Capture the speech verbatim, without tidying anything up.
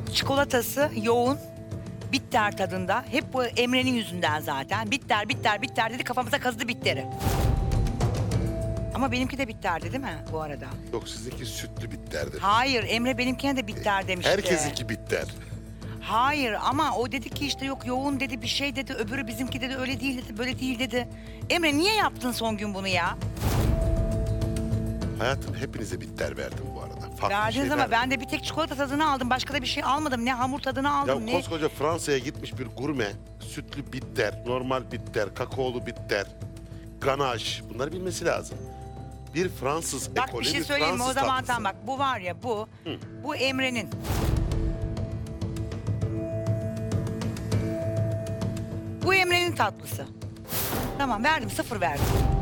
çikolatası yoğun, bitter tadında. Hep bu Emre'nin yüzünden zaten. Bitter, bitter, bitter dedi, kafamıza kazıdı bitteri. Ama benimki de bitterdi değil mi bu arada? Yok, sizinki sütlü bitterdir. Hayır, Emre benimkine de bitter demişti. Herkesinki bitter. Hayır ama o dedi ki işte yok yoğun dedi, bir şey dedi, öbürü bizimki dedi, öyle değil dedi, böyle değil dedi. Emre niye yaptın son gün bunu ya? Hayatım, hepinize bitter verdim bu arada. Farklı Verdiniz şey ama vermedim. ben de bir tek çikolata tadını aldım, başka da bir şey almadım. Ne hamur tadını aldım, Ya ne... koskoca Fransa'ya gitmiş bir gurme, sütlü bitter, normal bitter, kakaolu bitter, ganaj, bunları bilmesi lazım. Bir Fransız Bak ekolü, bir şey bir söyleyeyim mi o Fransız zaman, tatlısı. tamam bak bu var ya bu, Hı. bu Emre'nin. Bu Emre'nin tatlısı. Tamam verdim, sıfır verdim.